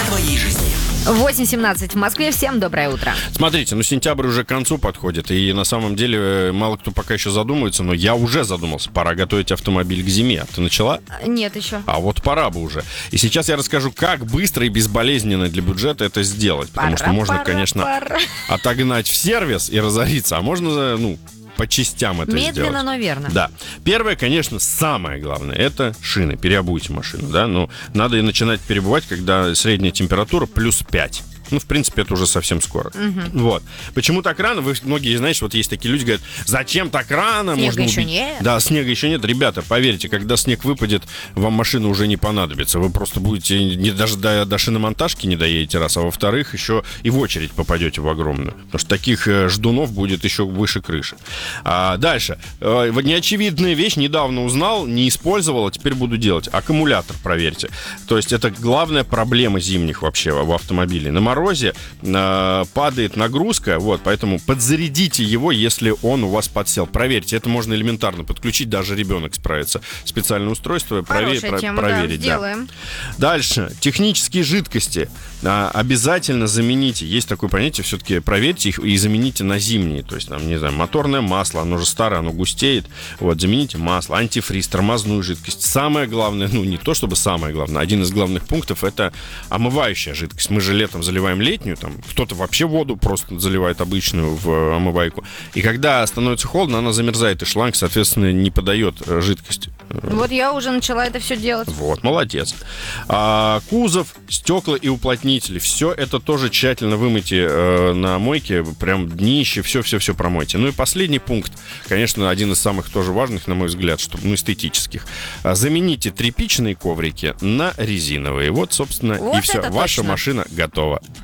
твоей жизни. 8:17 в Москве. Всем доброе утро. Смотрите, сентябрь уже к концу подходит, и на самом деле мало кто пока еще задумывается, но я уже задумался. Пора готовить автомобиль к зиме. Ты начала? Нет еще. А вот пора бы уже. И сейчас я расскажу, как быстро и безболезненно для бюджета это сделать. Потому что можно, конечно, отогнать в сервис и разориться, а можно, по частям это сделать. Медленно, но верно. Да. Первое, конечно, самое главное, это шины. Переобуйте машину, да. Надо и начинать перебывать, когда средняя температура плюс 5. В принципе, это уже совсем скоро. Вот. Почему так рано? Многие, знаешь, вот есть такие люди, говорят, зачем так рано? Снега еще нет. Да, снега еще нет. Ребята, поверьте, когда снег выпадет, вам машина уже не понадобится. Вы просто будете даже до шиномонтажки не доедете, раз, а во-вторых, еще и в очередь попадете в огромную. Потому что таких ждунов будет еще выше крыши. Дальше. Неочевидная вещь, недавно узнал, не использовал, а теперь буду делать. Аккумулятор проверьте. То есть это главная проблема зимних вообще в автомобиле. На морозе падает нагрузка, поэтому подзарядите его, если он у вас подсел. Проверьте, это можно элементарно подключить, даже ребенок справится. Специальное устройство проверить. Да, сделаем. Дальше, технические жидкости обязательно замените. Есть такое понятие, все-таки проверьте их и замените на зимние. То есть, моторное масло, оно же старое, оно густеет. Замените масло, антифриз, тормозную жидкость. Самое главное, не то чтобы самое главное, один из главных пунктов — это омывающая жидкость. Мы же летом заливаем летнюю, кто-то вообще воду просто заливает обычную в омывайку. И когда становится холодно, она замерзает, и шланг, соответственно, не подает жидкость. Вот я уже начала это все делать. Молодец. Кузов, стекла и уплотнители. Все это тоже тщательно вымойте на мойке, прям днище, все промойте. И последний пункт, конечно, один из самых тоже важных, на мой взгляд, чтобы, эстетических. Замените тряпичные коврики на резиновые. Собственно, и все. Ваша машина готова.